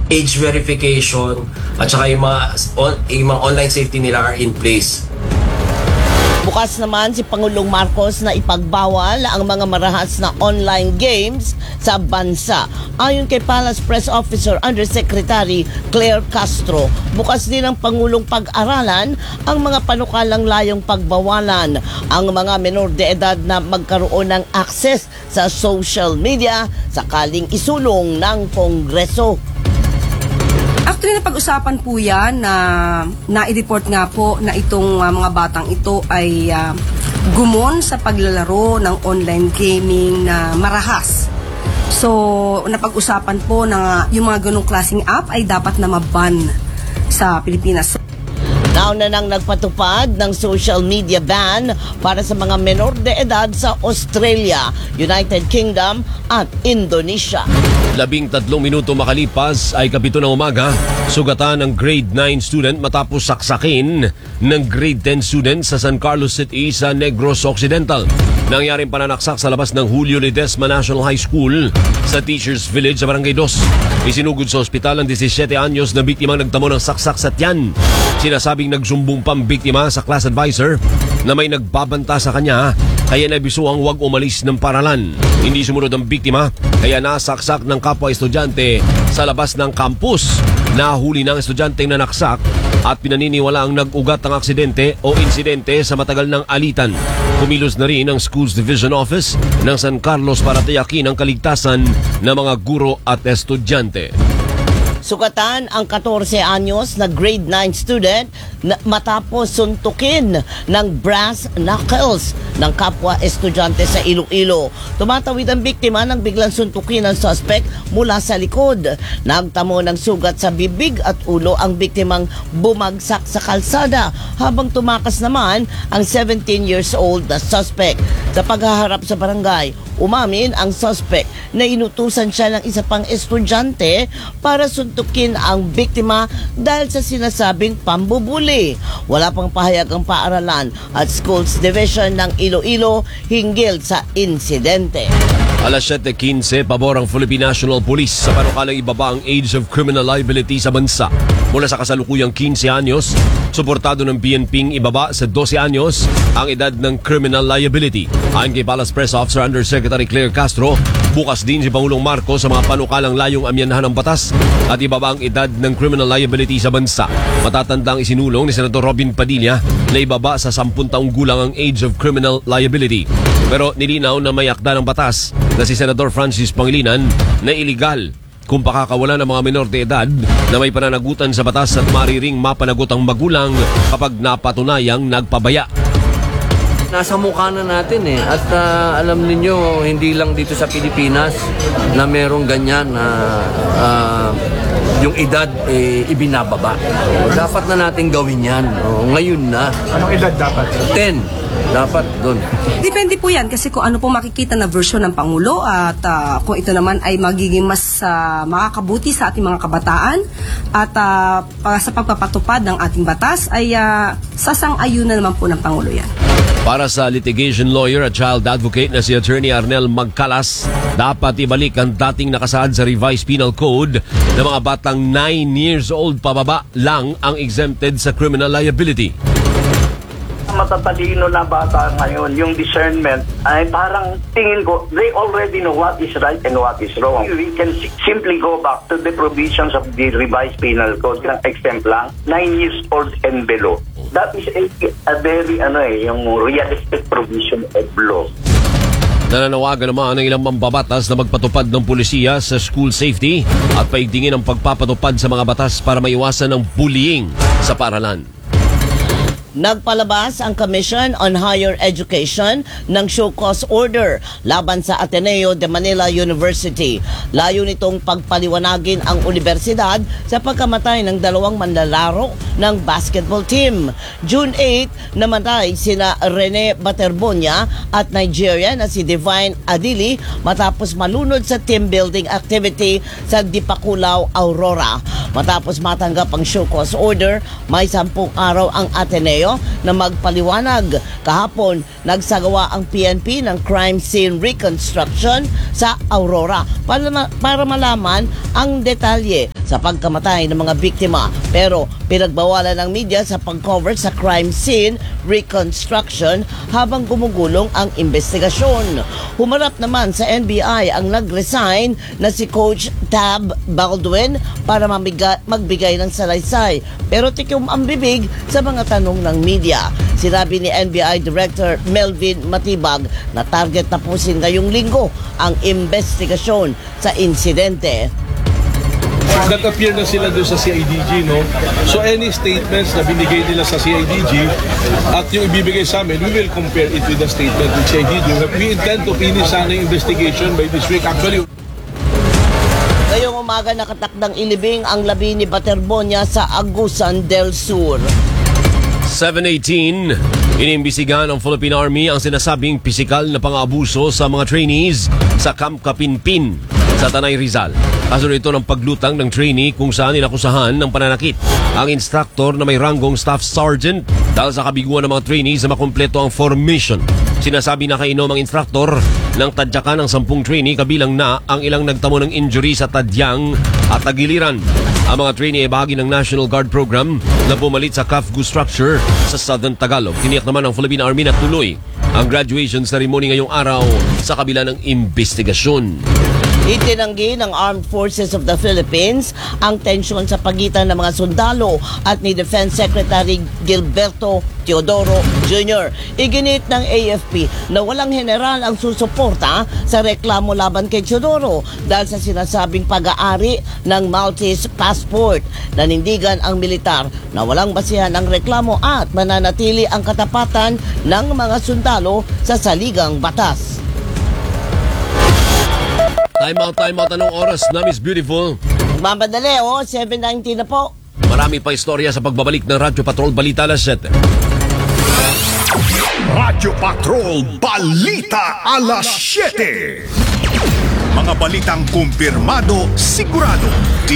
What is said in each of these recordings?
age verification, at saka yung mga online safety nila are in place. Bukas naman si Pangulong Marcos na ipagbawal ang mga marahas na online games sa bansa. Ayon kay Palace Press Officer Undersecretary Claire Castro, bukas din ang Pangulong pag-aralan ang mga panukalang layong pagbawalan ang mga menor de edad na magkaroon ng access sa social media sakaling isulong ng Kongreso. Actually, napag-usapan po yan na na-report nga po na itong mga batang ito ay gumon sa paglalaro ng online gaming na marahas. So, napag-usapan po na yung mga ganong klaseng app ay dapat na maban sa Pilipinas. Nauna nang nagpatupad ng social media ban para sa mga menor de edad sa Australia, United Kingdom at Indonesia. 13 minuto makalipas ay 7 ng umaga, sugatan ng grade 9 student matapos saksakin ng grade 10 student sa San Carlos City sa Negros Occidental. Nangyaring pananaksak sa labas ng Julio Ledesma National High School sa Teachers Village sa Barangay 2. Isinugod sa ospital ang 17 anyos na biktimang nagtamo ng saksak sa tiyan. Sinasabing nagsumbong pang biktima sa class advisor na may nagbabanta sa kanya kaya nabisuang huwag umalis ng paralan. Hindi sumunod ang biktima kaya nasaksak ng kapwa estudyante sa labas ng campus. Nahuli ng estudyanteng nanaksak at pinaniniwala ang nag-ugat ng aksidente o insidente sa matagal ng alitan. Kumilos na rin ang Schools Division Office ng San Carlos para tiyakin ang kaligtasan ng mga guro at estudyante. Sugatan ang 14 anyos na grade 9 student na matapos suntukin ng brass knuckles ng kapwa estudyante sa Iloilo. Tumatawid ang biktima nang biglang suntukin ng suspect mula sa likod. Nagtamo ng sugat sa bibig at ulo ang biktimang bumagsak sa kalsada habang tumakas naman ang 17 years old na suspect. Sa paghaharap sa barangay, umamin ang suspect na inutusan siya ng isa pang estudyante para suntukin ang biktima dahil sa sinasabing pambubuli. Wala pang pahayag ang paaralan at Schools Division ng Iloilo hinggil sa insidente. Alas 7:15, pabor ang Philippine National Police sa panukalang ibaba ang age of criminal liability sa bansa. Mula sa kasalukuyang 15 anyos, suportado ng PNP ibaba sa 12 anyos ang edad ng criminal liability. Ayon kay Palace Press Officer Undersecretary Claire Castro, bukas din si Pangulong Marcos sa mga panukalang layong amyanhan ng batas at ibaba ang edad ng criminal liability sa bansa. Matatandang isinulong ni Senator Robin Padilla na ibaba sa 10 taong gulang ang age of criminal liability. Pero nilinaw na may akda ng batas na si Senator Francis Pangilinan na iligal kung pakakawala ng mga menor de edad na may pananagutan sa batas at mariring mapanagot ang magulang kapag napatunayang nagpabaya. Nasa mukha na natin at alam ninyo hindi lang dito sa Pilipinas na merong ganyan na yung edad ibinababa. Dapat na natin gawin yan. Ngayon na. Anong edad dapat? 10. Dapat doon. Depende po yan kasi kung ano po makikita na version ng Pangulo at kung ito naman ay magiging mas makakabuti sa ating mga kabataan at sa pagpapatupad ng ating batas ay sasang-ayunan naman po ng Pangulo yan. Para sa litigation lawyer at child advocate na si Attorney Arnel Magcalas, dapat ibalik ang dating nakasaad sa Revised Penal Code na mga batang 9 years old pababa lang ang exempted sa criminal liability. Matatalino na bata ngayon, yung discernment ay parang tingin ko, they already know what is right and what is wrong. We can simply go back to the provisions of the Revised Penal Code. Exempt lang, 9 years old and below. That is a very, yung realistic provision of law. Nananawagan naman ang ilang mambabatas na magpatupad ng pulisiya sa school safety at paigtingin ang pagpapatupad sa mga batas para maiwasan ang bullying sa paaralan. Nagpalabas ang Commission on Higher Education ng show cause order laban sa Ateneo de Manila University. Layo nitong pagpaliwanagin ang universidad sa pagkamatay ng 2 manlalaro ng basketball team. June 8, namatay sina Rene Baterbonia at Nigeria na si Divine Adili matapos malunod sa team building activity sa Dipakulaw, Aurora. Matapos matanggap ang show cause order, may 10 araw ang Ateneo na magpaliwanag. Kahapon, nagsagawa ang PNP ng crime scene reconstruction sa Aurora para malaman ang detalye sa sa pagkamatay ng mga biktima. Pero pinagbawalan ng media sa pag-cover sa crime scene reconstruction habang gumugulong ang investigasyon. Humarap naman sa NBI ang nag-resign na si Coach Tab Baldwin para magbigay ng salaysay. Pero tikim ang bibig sa mga tanong ng media. Sinabi ni NBI Director Melvin Matibag na target tapusin ngayong linggo ang investigasyon sa insidente. Nag-appear na sila doon sa CIDG, no? So any statements na binigay nila sa CIDG at yung ibibigay sa amin, we will compare it with the statement with CIDG. We intend to finish sana yung investigation by this week. Actually, Ngayong umaga nakatakdang ilibing ang labi ni Baterbonia sa Agusan del Sur. 7:18, inimbisigan ng Philippine Army ang sinasabing pisikal na pang-abuso sa mga trainees sa Camp Kapinpin sa Tanay Rizal. Kasunod ito ng paglutang ng trainee kung saan inakusahan ng pananakit ang instructor na may ranggong staff sergeant dahil sa kabiguan ng mga trainees na makumpleto ang formation. Sinasabi na kainom ang instructor ng tadyakan ng 10 trainee kabilang na ang ilang nagtamo ng injury sa tadyang at tagiliran. Ang mga trainee ay bahagi ng National Guard Program na pumalit sa CAFGU structure sa Southern Tagalog. Tiniyak naman ng Philippine Army na tuloy ang graduation ceremony ngayong araw sa kabila ng investigasyon. Itinanggi ng Armed Forces of the Philippines ang tensyon sa pagitan ng mga sundalo at ni Defense Secretary Gilberto Teodoro Jr. Iginit ng AFP na walang general ang susuporta sa reklamo laban kay Teodoro dahil sa sinasabing pag-aari ng Maltese passport. Nanindigan ang militar na walang basihan ang reklamo at mananatili ang katapatan ng mga sundalo sa saligang batas. Time out. Anong oras na, Miss Beautiful? Mamadali, 7:19 na po. Marami pa istorya sa pagbabalik ng Radyo Patrol Balita alas 7. Radyo Patrol Balita alas 7. Mga balitang kumpirmado, sigurado.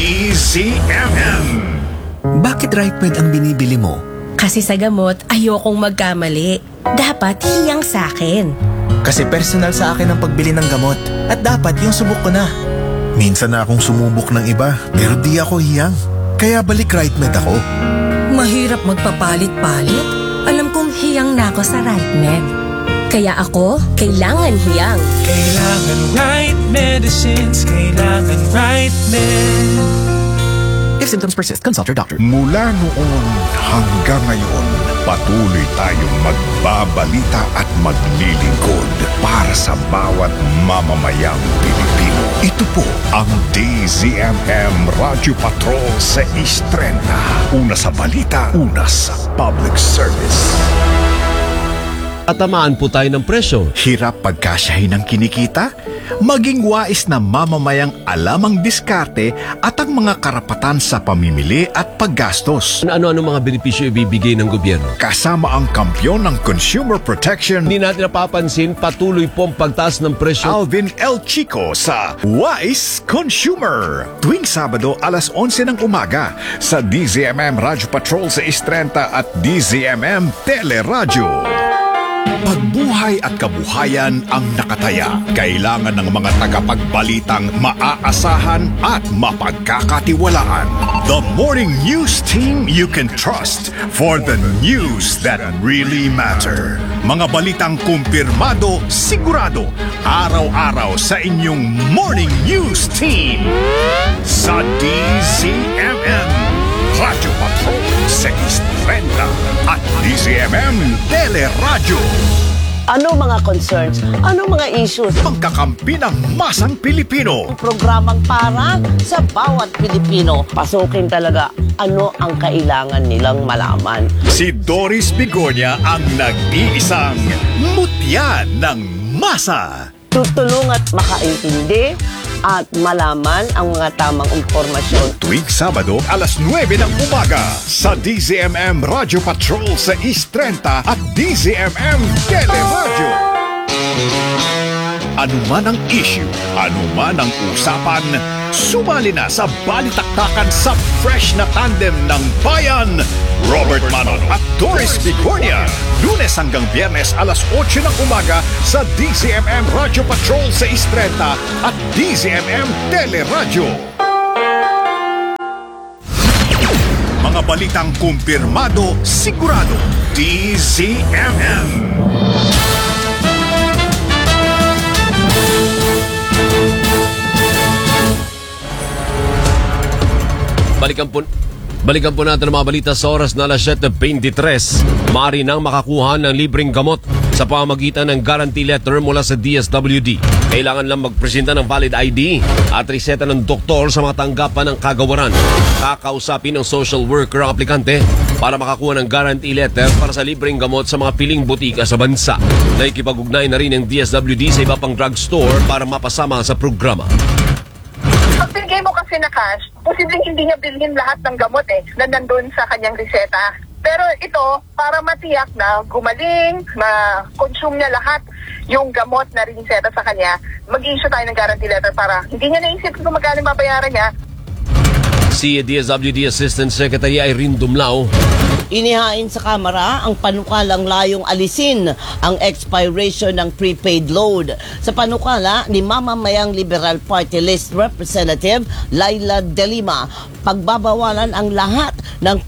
DZMM. Bakit RightMed ang binibili mo? Kasi sa gamot, ayokong magkamali. Dapat hiyang sa akin. Kasi personal sa akin ang pagbili ng gamot. At dapat yung subok ko na. Minsan na akong sumubok ng iba, pero di ako hiyang. Kaya balik RightMed ako. Mahirap magpapalit-palit. Alam kong hiyang na ako sa RightMed. Kaya ako, kailangan hiyang. Kailangan right medicines, kailangan RightMed. If symptoms persist, consult your doctor. Mula noon hanggang ngayon, patuloy tayong magbabalita at maglilingkod para sa bawat mamamayang Pilipino. Ito po ang DZMM Radyo Patrol sa East 30. Una sa balita, una sa public service. Tatamaan po tayo ng presyo. Hirap pagkasyahin ang kinikita? Maging wais na mamamayang alamang diskarte at ang mga karapatan sa pamimili at paggastos. Ano-ano mga benepisyo ibibigay ng gobyerno? Kasama ang kampyon ng consumer protection, Hindi natin napapansin, patuloy po ang pagtaas ng presyo. Alvin L. Chico sa Wise Consumer. Tuwing Sabado alas 11 ng umaga sa DZMM Radyo Patrol sa East 30 at DZMM Teleradyo. Pagbuhay at kabuhayan ang nakataya. Kailangan ng mga tagapagbalitang maaasahan at mapagkakatiwalaan. The morning news team you can trust for the news that really matter. Mga balitang kumpirmado, sigurado, araw-araw sa inyong morning news team. Sa DZMM Radyo Patrol sa East 30 at DZMM Teleradyo. Ano mga concerns? Ano mga issues? Pagkakampi ng masang Pilipino. Programang para sa bawat Pilipino. Pasukin talaga ano ang kailangan nilang malaman. Si Doris Bigonia ang nag-iisang mutya ng masa. Tutulong at makaintindi at malaman ang mga tamang impormasyon. Tuwing Sabado, alas 9 ng umaga sa DZMM Radyo Patrol sa East 30 at DZMM Teleradyo. Ano man ang issue, ano man ang usapan, sumali na sa balitaktakan sa fresh na tandem ng bayan. Robert Manon at Doris Bigonia. Lunes hanggang Biyernes alas 8 ng umaga sa DZMM Radyo Patrol sa East 30 at DZMM Teleradyo. Mga balitang kumpirmado, sigurado. DZMM. Balikan po natin ang mga balita sa oras na alas 7:23. Maaari nang makakuha ng libreng gamot sa pamamagitan ng guarantee letter mula sa DSWD. Kailangan lang magpresenta ng valid ID at reseta ng doktor sa mga tanggapan ng kagawaran. Kakausapin ng social worker ang aplikante para makakuha ng guarantee letter para sa libreng gamot sa mga piling butika sa bansa. Nakikipag-ugnay na rin ng DSWD sa iba pang drugstore para mapasama sa programa. Pag binigay mo kasi na cash, posibleng hindi niya bilhin lahat ng gamot na nandun sa kanyang reseta. Pero ito, para matiyak na gumaling, ma-consume niya lahat yung gamot na riniseta sa kanya, mag-issue tayo ng guarantee letter para hindi niya naisip kung magkano mabayaran niya. Si DSWD Assistant Secretary Irene Dumlao, inihain sa Kamara ang panukalang layong alisin ang expiration ng prepaid load. Sa panukala ni mamamayang Liberal Party List Representative Laila De Lima, pagbabawalan ang lahat ng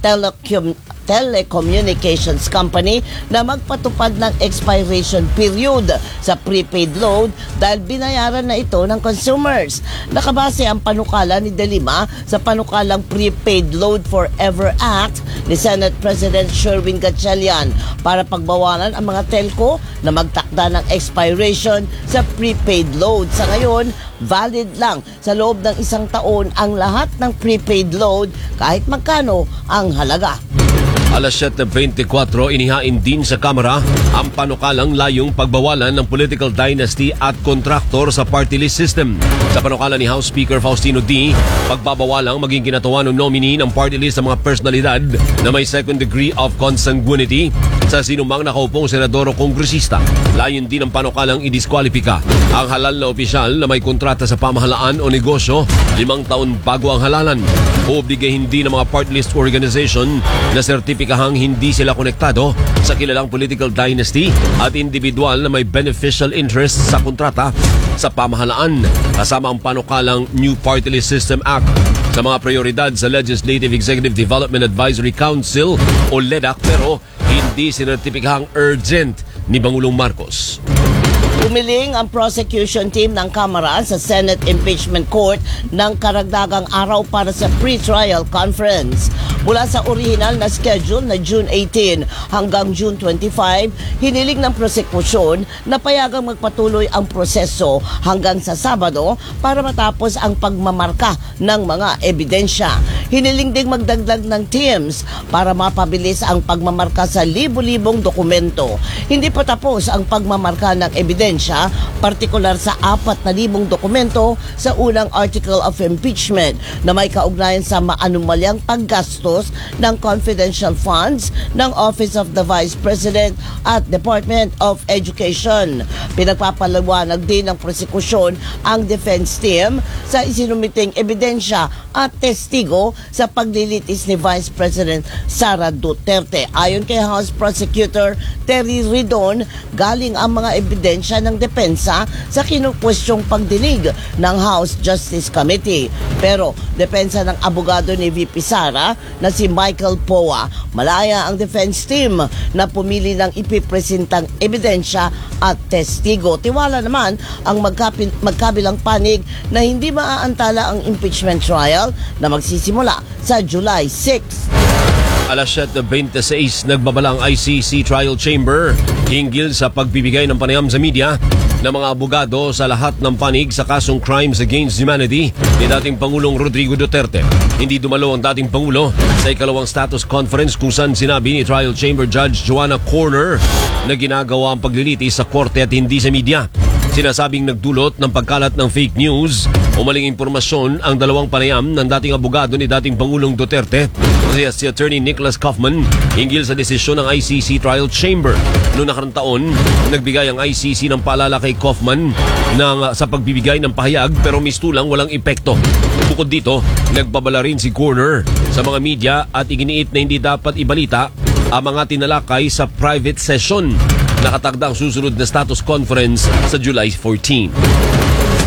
telecommunications company na magpatupad ng expiration period sa prepaid load dahil binayaran na ito ng consumers. Nakabase ang panukala ni De Lima sa panukalang Prepaid Load Forever Act ni Senate President Sherwin Gatchalian para pagbawalan ang mga telco na magtakda ng expiration sa prepaid load. Sa ngayon, valid lang sa loob ng 1 taon ang lahat ng prepaid load kahit magkano ang halaga. Alas 7:24, inihain din sa Kamara ang panukalang layong pagbawalan ng political dynasty at kontraktor sa party list system. Sa panukala ni House Speaker Faustino D, pagbabawalang maging kinatawan ng nominee ng party list sa mga personalidad na may second degree of consanguinity sa sinumang nakaupong senador o kongresista. Layon din ang panukalang idiskwalipika ang halal na opisyal na may kontrata sa pamahalaan o negosyo 5 taon bago ang halalan. Obligahin din ng mga party list organization na sertipikahang hindi sila konektado sa kilalang political dynasty at individual na may beneficial interest sa kontrata sa pamahalaan, kasama ang panukalang New Party List System Act. Sa mga prioridad sa Legislative Executive Development Advisory Council o LEDAC, pero hindi sinertipikahang urgent ni Pangulong Marcos. Umiling ang prosecution team ng Kamara sa Senate Impeachment Court ng karagdagang araw para sa pre-trial conference. Mula sa original na schedule na June 18 hanggang June 25, hiniling ng prosekusyon na payagang magpatuloy ang proseso hanggang sa Sabado para matapos ang pagmamarka ng mga ebidensya. Hiniling ding magdagdag ng teams para mapabilis ang pagmamarka sa libo-libong dokumento. Hindi pa tapos ang pagmamarka ng ebidensya, partikular sa 4,000 dokumento sa unang article of impeachment na may kaugnayan sa maanumalyang paggastos ng confidential funds ng Office of the Vice President at Department of Education. Pinagpapaliwanag din ng prosekusyon ang defense team sa isinumiting ebidensya at testigo sa paglilitis ni Vice President Sara Duterte. Ayon kay House Prosecutor Terry Ridon, galing ang mga ebidensya ng depensa sa kinukwestyong pagdinig ng House Justice Committee. Pero depensa ng abogado ni VP Sara na si Michael Poa, malaya ang defense team na pumili ng ipipresentang ebidensya at testigo. Tiwala naman ang magkabilang panig na hindi maaantala ang impeachment trial na magsisimula sa July 6. Alas 7:26, nagbabala ang ICC Trial Chamber hinggil sa pagbibigay ng panayam sa media ng mga abogado sa lahat ng panig sa kasong Crimes Against Humanity ni dating Pangulong Rodrigo Duterte. Hindi dumalo ang dating Pangulo sa ikalawang status conference kung saan sinabi ni Trial Chamber Judge Joanna Corner na ginagawa ang paglilitis sa korte at hindi sa media. Sinasabing nagdulot ng pagkalat ng fake news o maling impormasyon ang dalawang panayam ng dating abogado ni dating Pangulong Duterte, si Attorney Nicholas Kaufman, hinggil sa desisyon ng ICC Trial Chamber. Noong nakarang taon, nagbigay ang ICC ng paalala kay Kaufman sa pagbibigay ng pahayag pero mistulang walang epekto. Bukod dito, nagbabala rin si Corner sa mga media at iginiit na hindi dapat ibalita ang mga tinalakay sa private session. Nakatagda ang susunod na status conference sa July 14.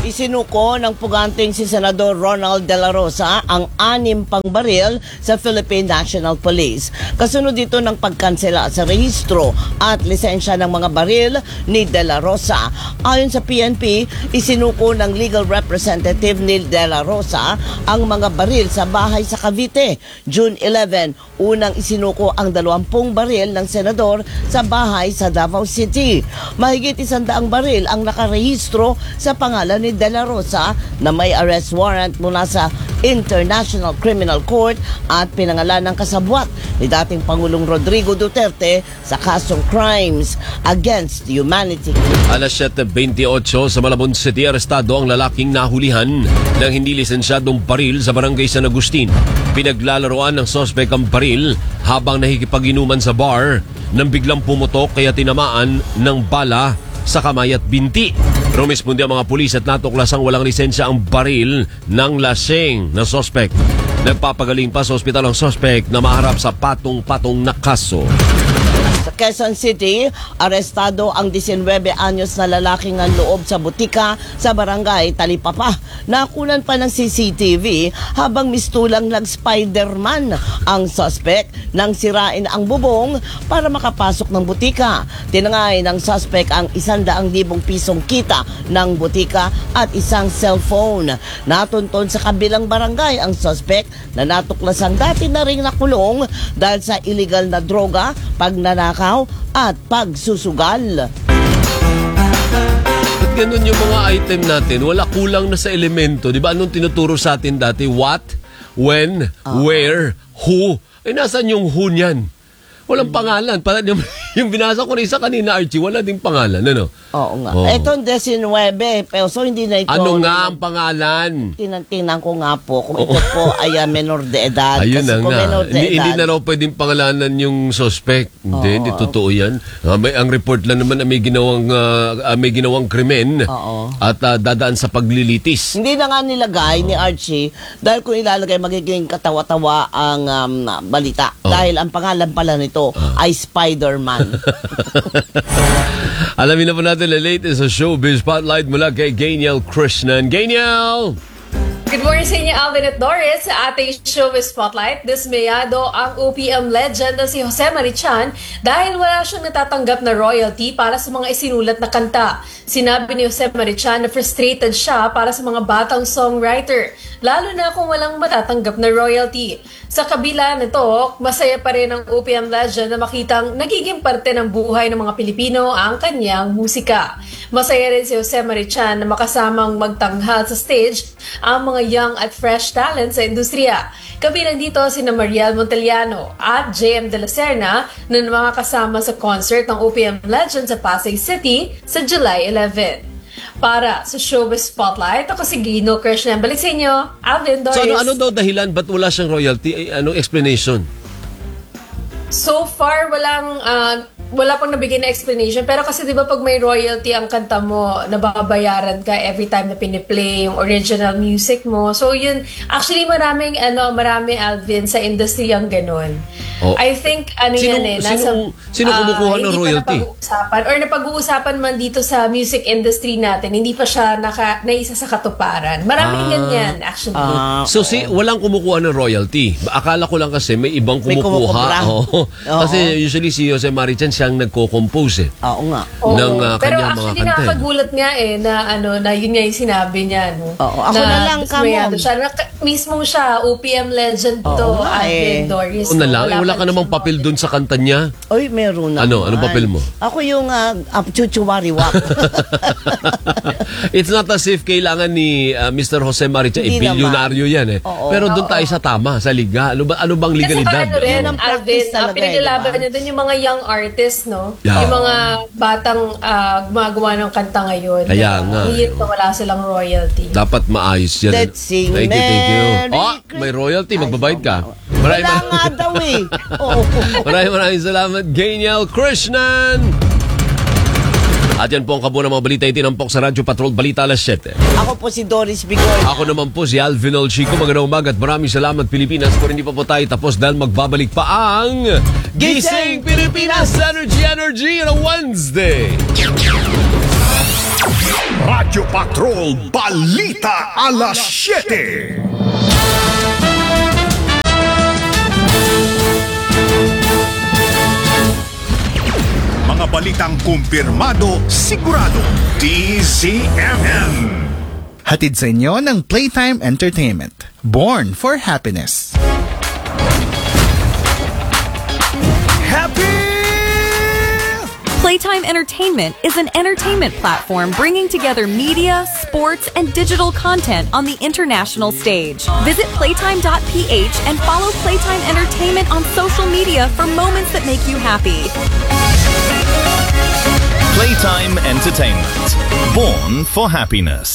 Isinuko ng puganting si Senador Ronald De La Rosa ang 6 pang baril sa Philippine National Police. Kasunod dito ng pagkansela sa rehistro at lisensya ng mga baril ni De La Rosa. Ayon sa PNP, isinuko ng legal representative ni De La Rosa ang mga baril sa bahay sa Cavite. June 11, unang isinuko ang 20 baril ng senador sa bahay sa Davao City. Mahigit 100 baril ang nakarehistro sa pangalan ni De La Rosa na may arrest warrant mula sa International Criminal Court at pinangalan ng kasabwat ni dating Pangulong Rodrigo Duterte sa kasong crimes against humanity. Alas 7:28 sa Malabon City, arestado ang lalaking nahulihan ng hindi lisensyadong baril sa barangay San Agustin. Pinaglalaroan ng sospek ang baril habang nakikipag-inuman sa bar nang biglang pumutok kaya tinamaan ng bala sa kamay at binti. Rumispondi ang mga pulis at natuklasang walang lisensya ang baril ng lasing na sospek. Nagpapagaling pa sa ospital ang sospek na maharap sa patong-patong na kaso. Sa Quezon City, arestado ang 19 anyos na lalaking ang loob sa butika sa barangay Talipapa. Nakunan pa ng CCTV habang mistulang nag-Spider-Man ang suspect nang sirain ang bubong para makapasok ng butika. Tinangay ng suspect ang 100,000 pisong kita ng butika at isang cellphone. Natunton sa kabilang barangay ang suspect na natuklasang dati na ring nakulong dahil sa illegal na droga, pagnanakaw at pagsusugal. At ganun yung mga item natin, wala kulang na sa elemento. Di ba anong tinuturo sa atin dati? What, when, where, who. Eh nasan yung who niyan? Walang pangalan. Parang yung binasa ko na isa kanina, Archie, wala ding pangalan. Ano? Oo nga. Itong 19 peso, hindi na ito. Ano nga ang pangalan? Tingnan ko nga po kung ito po ay menor de edad. Ayun na nga. Hindi Edad, na raw pwedeng pangalanan yung suspect. Hindi totoo yan. Ang report lang naman na may ginawang krimen at dadaan sa paglilitis. Hindi na nga nilagay ni Archie dahil kung ilalagay magiging katawa-tawa ang balita. Dahil ang pangalan pala nito ay Spider-Man. Alamin na po natin ang latest sa Showbiz Spotlight mula kay Gainiel Krishnan. Gainiel! Good morning sa inyo, Alvin at Doris. Sa ating Showbiz Spotlight, dismayado ang OPM legend na si Jose Marichan dahil wala siyang natatanggap na royalty para sa mga isinulat na kanta. Sinabi ni Jose Marichan na frustrated siya para sa mga batang songwriter, lalo na kung walang matatanggap na royalty. Sa kabila nito, masaya pa rin ang OPM legend na makitang nagiging parte ng buhay ng mga Pilipino ang kanyang musika. Masaya rin si Jose Marichan na makasamang magtanghal sa stage ang mga young at fresh talent sa industriya. Kabilang dito sina Mariel Monteliano at JM De La Serna na mga kasama sa concert ng OPM legend sa Pasay City sa July 11. Para sa Showbiz Spotlight, ako si Gino Krishnan. Balik sa inyo, Alvin, Doris. So ano daw dahilan? Ba't wala siyang royalty? Anong explanation? So far, wala pang nabigay na explanation. Pero kasi di ba pag may royalty ang kanta mo, nababayaran ka every time na piniplay yung original music mo. So yun, actually marami Alvin sa industry ang ganun. I think sino kumukuha ng royalty? Napag-uusapan man dito sa music industry natin, hindi pa siya naisa sa katuparan. Maraming ganyan actually. Walang kumukuha ng royalty. Akala ko lang kasi may ibang kumukuha. Kasi usually si Jose Marichan siyang nagko-compose Oo nga. ng pero kanyang mga actually kanta. nakakagulat nga na yun nga yung sinabi niya. No? Ako na lang, kamo. Mismo siya, OPM legend to, Alvin, Doris. Wala ka namang papel dun sa kanta niya? Oy, meron na. Anong papel mo? Ako yung chuchuwariwak. It's not as if kailangan ni Mr. Jose Marichan, bilyonaryo yan eh. Pero doon tayo sa tama, sa liga. Ano bang legalidad? Kasi rin, Alvin, pinaglalaban niya doon yung mga young artists, no? Yeah. Yung mga batang gumagawa ng kanta ngayon. Kaya nga. Wala silang royalty. Dapat maayos yan. Let's sing Thank you. Merry May royalty, magbabayad ka. Wala nga daw eh. Maraming salamat, Gainiel Krishnan. At yan po ang kabuo ng mga balita itinampok sa Radyo Patrol Balita alas 7. Ako po si Doris Bigoy. Ako naman po si Alvin Olchico. Magandang umaga at maraming salamat Pilipinas. Pero hindi pa po tayo tapos dahil magbabalik pa ang Gising Pilipinas Energy on a Wednesday. Radyo Radyo Patrol Balita Alas 7. Mga balitang kumpirmado, sigurado, DZMM. Hatid sa inyo ng Playtime Entertainment. Born for happiness. Playtime Entertainment is an entertainment platform bringing together media, sports, and digital content on the international stage. Visit playtime.ph and follow Playtime Entertainment on social media for moments that make you happy. Playtime Entertainment. Born for happiness.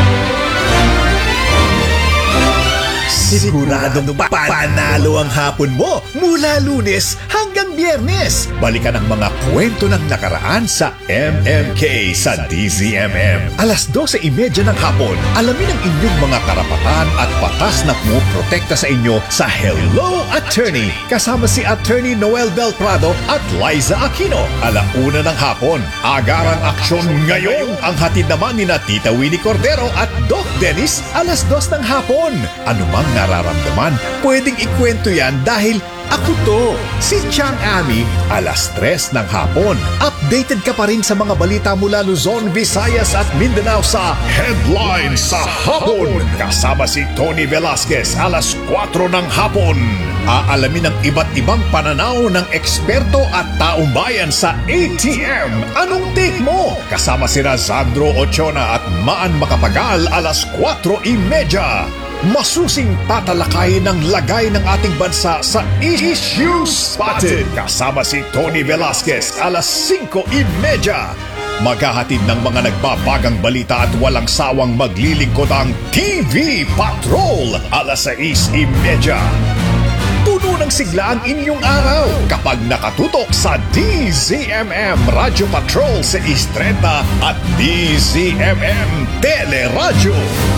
Siguradong panalo ang hapon mo mula Lunes hanggang Biyernes. Balikan ang mga kwento ng nakaraan sa MMK sa DZMM. Alas 12:30 ng hapon, alamin ang inyong mga karapatan at batas na pumoprotekta sa inyo sa Hello Attorney. Kasama si Attorney Noel Del Prado at Liza Aquino. 1:00 ng hapon, agarang aksyon ngayon. Ang hatid naman ni Tita Winnie Cordero at Doc Dennis, 2:00 ng hapon. Anumang nararamdaman, pwedeng ikwento yan dahil ako to, si Chang Ami, 3:00 ng hapon. Updated ka pa rin sa mga balita mula Luzon, Visayas at Mindanao sa Headlines sa Hapon. Kasama si Tony Velasquez, 4:00 ng hapon. Aalamin ang iba't ibang pananaw ng eksperto at taong bayan sa ATM. Anong take mo? Kasama si Sandro Ochona at Maan Makapagal, 4:30. Masusing tatalakayin ng lagay ng ating bansa sa Issues Spotted. Kasama si Tony Velasquez, 5:30. Maghahatid ng mga nagbabagang balita at walang sawang maglilingkod ang TV Patrol, 6:30. Puno ng sigla ang inyong araw kapag nakatutok sa DZMM Radyo Patrol sa 6:30 at DZMM Teleradyo.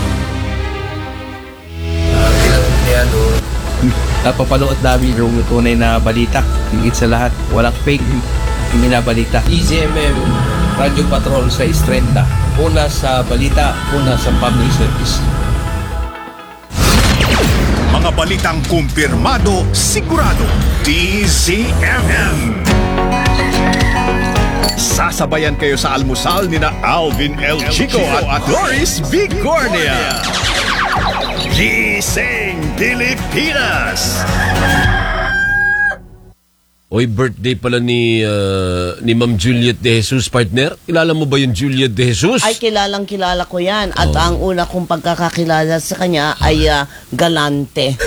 Napapanood namin yung tunay na balita. Higit sa lahat, walang fake balita. DZMM Radio Patrol sa 6:30. Una sa balita, una sa public service. Mga balitang kumpirmado, sigurado, DZMM. Sasabayan kayo sa almusal ni na Alvin L. Chico at Doris Bigornia. Gising Pilipinas! Oy, birthday pala ni Ma'am Juliet De Jesus, partner. Kilala mo ba yung Juliet De Jesus? Ay, kilala ko yan. At ang una kong pagkakakilala sa kanya ay galante.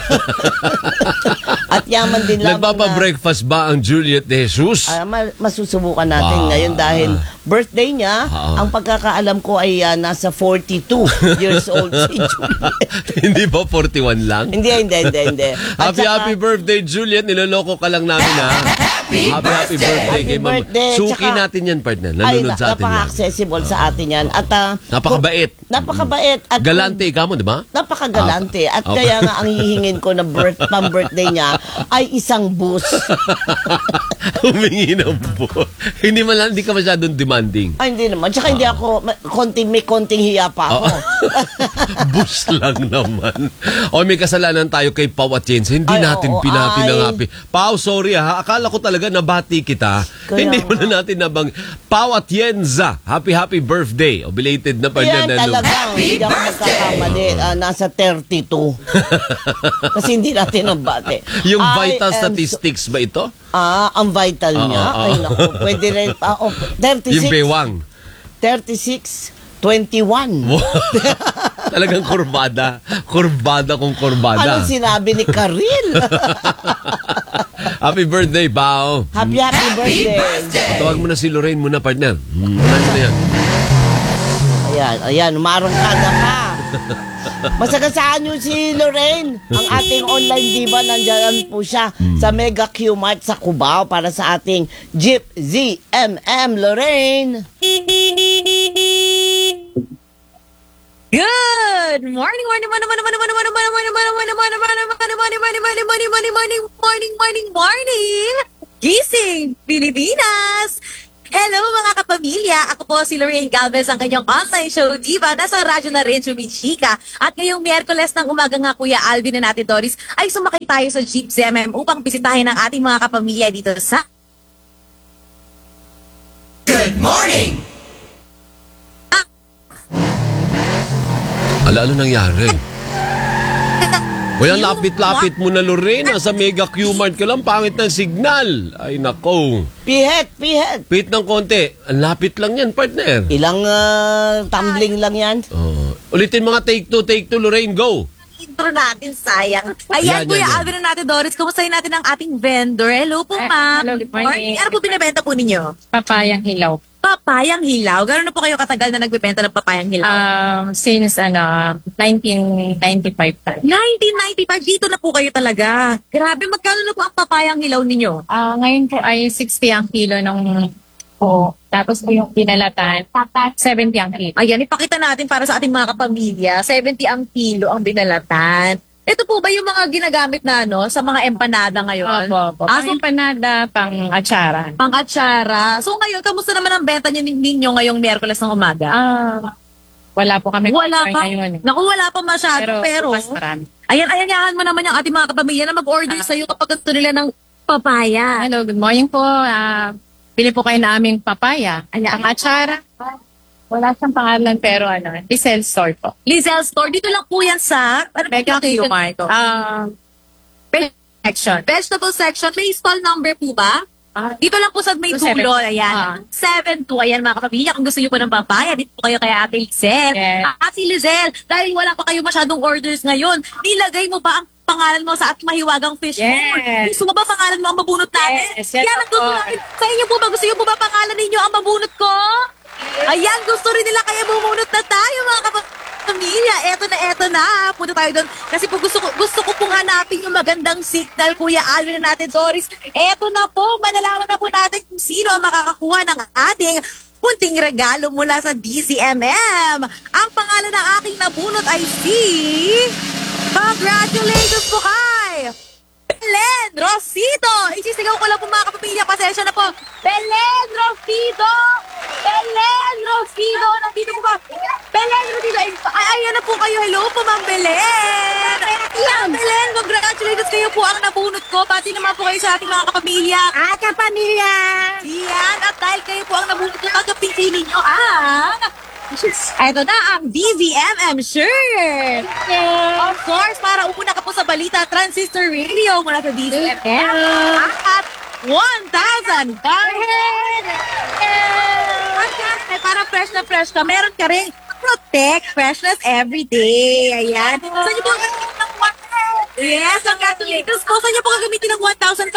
At yaman din lang. Nagpapa-breakfast ba ang Juliet De Jesus? Masusubukan natin ngayon dahil birthday niya. Ang pagkakaalam ko ay nasa 42 years old si Juliet. Hindi ba 41 lang? Hindi. Happy birthday, Juliet. Niloloko ka lang namin, ha? Happy birthday kay Ma'am. Suki natin yan, partner. Nanonood sa atin yan. Napaka-accessible sa atin yan. At napakabait. At galante ikaw mo, di ba? Napakagalante. At kaya nga ang hihingin ko na pang-birthday niya ay isang bus. Humingi ng bus. Hindi ka masyadong demanding. Ay, hindi naman. Tsaka hindi ako, may konting hiya pa ako. Bus lang naman. O, may kasalanan tayo kay Pau Atienza. Hindi natin pinangapi. Pau, sorry ha. Akala ko talaga nabati kita. Hindi mo na natin nabang. Pau Atienza, happy birthday. O, belated na pa yan talagang. Hindi ako magkakamali. Nasa 32. Kasi hindi natin nabati. Yung vital statistics ba ito? Ang vital niya. Ay, naku. Pwede rin. 36. Yung bewang. 36, 21. Talagang kurbada. Kurbada kung kurbada. Anong sinabi ni Karil? Happy birthday, Bao. Happy birthday. Tawag mo na si Lorraine muna, partner. Ano na yan? Ayan, umarangkada ka. Masagasaan nyo si Lorraine, ang ating online diva. Nandiyan po siya sa Mega Q-Mart sa Cubao para sa ating Jeep ZMM. Lorraine! Good morning, morning, Gising Pilipinas! Hello mga kapamilya! Ako po si Lorraine Galvez, ang kanyang online show diva. Nasa radyo na rin, Chumichika. At ngayong Miyerkules ng umaga nga, Kuya Alvin na natin, Doris, ay sumakay tayo sa Jeep ZMM upang bisitahin ang ating mga kapamilya dito sa... Good morning! Ano nangyari? Walang lapit-lapit mo na, Lorena. Sa Mega Q-Mart ka lang, pangit ng signal. Ay, nako. Pihet! Pihit ng konti. Ang lapit lang yan, partner. Ilang tumbling lang yan. Ulitin mga take two, Lorraine, go. Intro natin, sayang. Ayan, Kuya Alvin na natin, Doris. Kumustahin natin ang ating vendor. Hello po, ma'am. Hello, good morning. Ano po binibenta po ninyo? Papayang hilaw. Papayang hilaw? Gano'n na po kayo katagal na nagbibenta ng papayang hilaw? Since 1995 pa. 1995, dito na po kayo talaga. Grabe, magkano na po ang papayang hilaw ninyo? Ngayon po ay 60 ang kilo ng po. Tapos po yung pinalatan, 70 ang kilo. Ayan, ipakita natin para sa ating mga kapamilya. 70 ang kilo ang binalatan. Ito po ba yung mga ginagamit na sa mga empanada ngayon? Opo. Pang empanada, pang atsara. Pang atsara. So ngayon, kamusta naman ang benta ninyo ngayong Miyerkules ng umaga? Wala po kami. Wala pa. Ngayon. Naku, wala pa masyado. Pero mas marami. Ayan mo naman yung ating mga kapamilya na mag-order sa'yo kapag gusto nila ng papaya. Hello, good morning po. Pili po kayo na aming papaya. Ang atsara. Wala siyang pangalan pero Lizelle Store po. Lizelle Store. Dito lang po yan sa Mega Q-Mart. Vegetable section. May stall number po ba? Dito lang po sa may tulo. Ayan. 7-2. Ayan mga kapamilya. Kung gusto niyo po ng papaya, dito po kayo kay Ate Lizelle. Yes. Si Lizelle, dahil wala pa kayo masyadong orders ngayon, nilagay mo ba ang pangalan mo sa ating mahiwagang fish bowl? Gusto mo ba pangalan mo ang mabunot natin? Yes, Yan ang gusto natin. Sa inyo po ba? Gusto niyo po ba pangalan ninyo ang mabunot ko? Ayan, gusto rin nila kaya bumunot na tayo mga kapamilya. Eto na. Punta tayo doon. Kasi po gusto ko pong hanapin yung magandang signal, Kuya Alvin na natin, Doris. Eto na po. Malalaman na po natin kung sino ang makakakuha ng ating punting regalo mula sa DZMM. Ang pangalan ng aking nabunot ay si... Congratulations po kay... Belen Rosito! Isisigaw ko lang po mga kapamilya. Pasensya na po. Belen Rosito! Belen Rosito! Nandito po ba? Belen Rosito! Ayan na po kayo. Hello po, Ma'am Belen! Belen, congratulations kayo po ang nabunot ko. Pati naman po kayo sa ating mga kapamilya. Kapamilya! Yan. At dahil kayo po ang nabunot ko, tagapinsin ninyo ito na ang DZMM shirt! Of course, para una ka po sa balita, Transistor Radio mula sa DZMM. At 1,000 para fresh na fresh ka. Meron ka rin Protect Freshness Everyday. Ayan. Saan niyo po gagamitin ng 1,000? Yes, congratulations po. Saan niyo po gagamitin ng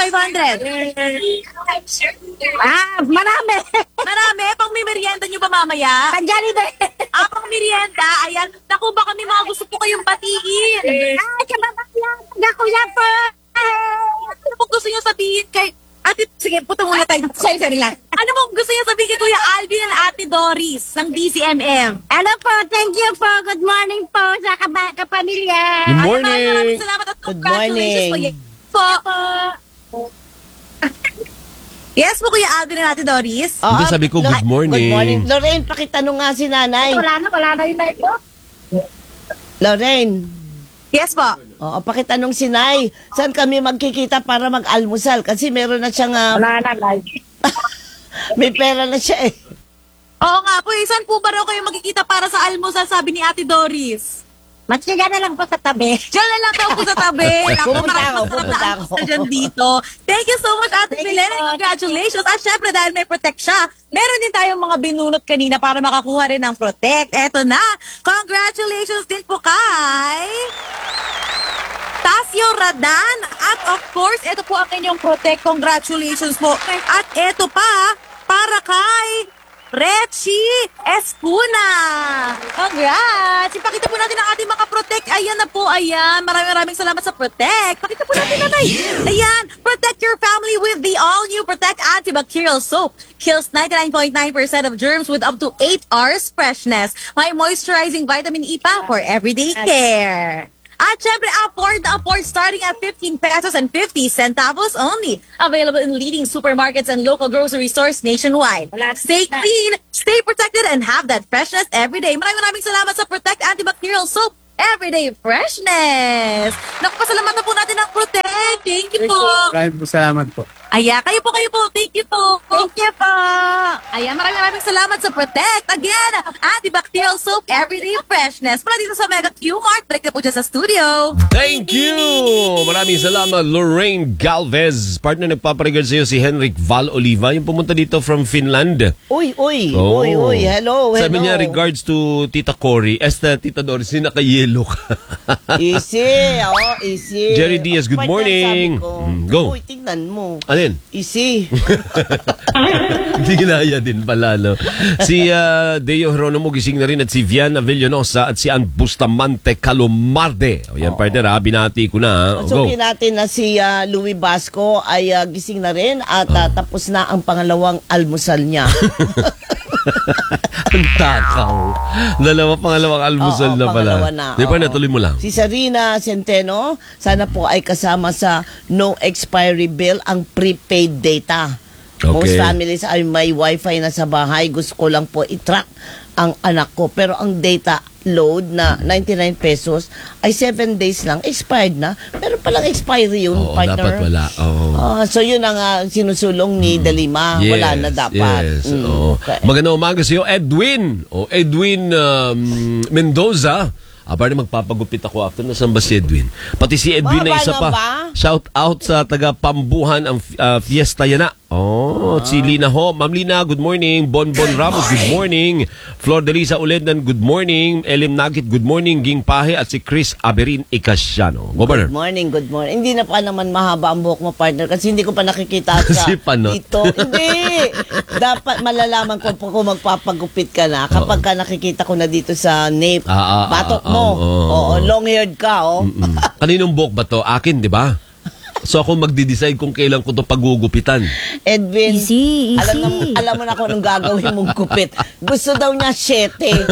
1,500? Marami. Marami. Pang may merienda nyo ba mamaya? Panjali ba? Pang merienda. Ayan. Naku, baka may mga gusto po kayong batiin. Nakuya po. Ano po gusto nyo sabihin kay... Ate, sige, puto muna tayo. Sorry lang. Ano po gusto nyo sabihin kay Kuya Alvin and Ate Doris ng DZMM? Hello po. Thank you po. Good morning po sa kapamilya. Good morning. Maraming salamat at congratulations po. Yes po. Yes po, Kuya Alvin and Ate Doris. Hindi, sabi ko good morning. Good morning. Lorraine, pakitanong nga si nanay. Wala na yung light po. Lorraine. Yes po. Oo, pakitanong si Nay, saan kami magkikita para mag-almusal? Kasi meron na siyang... Wala na live. May pera na siya eh. Oo nga po, saan po ba raw kayo magkikita para sa almusal, sabi ni Ate Doris? Matsiga na lang po sa tabi. Diyan na lang daw po sa tabi. Pupunta ako. Diyan dito. Thank you so much, Ate Belen. Congratulations. At syempre, dahil may Protect siya, meron din tayong mga binunot kanina para makakuha rin ng Protect. Eto na. Congratulations din po kay... Tasio Radan. At of course, ito po ang inyong Protect. Congratulations po. At ito pa, para kay Rechi Espuna. Congrats! Ipakita po natin ang ating mga Protect. Ayan na po, ayan. Maraming salamat sa Protect. Pakita po natin, nanay. Ayan, protect your family with the all-new Protect Antibacterial Soap. Kills 99.9% of germs with up to 8 hours freshness. May moisturizing vitamin E pa for everyday care. At syempre, afford starting at 15 pesos and 50 centavos only. Available in leading supermarkets and local grocery stores nationwide. Stay clean, stay protected, and have that freshness every day. Maraming salamat sa Protect Antibacterial Soap. Everyday freshness. Naku, pasalamatan po natin ang Protect. Thank you po. Maraming salamat po. Kayo po. Thank you po. Thank you po. Maraming salamat sa Protect. Again, antibacterial soap, everyday freshness. Mula dito sa Mega Q-Mart, balik na po dyan sa studio. Thank you! Maraming salamat, Lorraine Galvez. Partner, nagpaparigard sa iyo si Henrik Val Oliva, yung pumunta dito from Finland. Uy. Oh. Hello. Sabi niya, regards to Tita Cory, Tita Doris, naka-yellow ka. Easy. Jerry Diaz, good morning. Go. Uy, tingnan mo. Alin? Easy. Hindi ginaya din pala, no? Si Deo Hieronimo gising na rin at si Viana Villanosa at si Ann Bustamante Calomarde. O yan, partner, binati ko na. So, natin na si Louie Basco ay gising na rin at tapos na ang pangalawang almusal niya. Ang takaw. Pangalawang almusal na pala. Di pa, natuloy mo lang. Si Sarina Centeno, sana po ay kasama sa no expiry bill ang prepaid data. Okay. Most families ay may wifi na sa bahay. Gusto ko lang po i-track ang anak ko. Pero ang data load na 99 pesos ay 7 days lang. Expired na. Pero palang expiry yun, partner. Dapat wala. So yun ang sinusulong ni Dalima. Yes, wala na dapat. Yes. Okay. Magandang umaga sa iyo, Edwin. Edwin Mendoza. Parang magpapagupit ako after. Nasaan ba si Edwin? Pati si Edwin na isa pa. Shout out sa taga Pambuhan ang Fiesta Yana. Si Lina Ho. Ma'am Lina, good morning. Bonbon Ramos, good morning. Flor de Lisa Ulednan, good morning. Elim Nagit, good morning. Ging Pahe at si Chris Aberin Icasiano. Good morning. Hindi na pa naman mahaba ang buhok mo, partner, kasi hindi ko pa nakikita sa dito. Hindi. Dapat malalaman ko kung magpapagupit ka na kapag ka nakikita ko na dito sa nape. Batok mo. Long-haired ka, Kaninong buhok ba to? Akin, di ba? So ako magdi-decide kung kailan ko to pagugupitan. Edwin, alam mo na kung anong gagawin mong gupit. Gusto daw niya 7.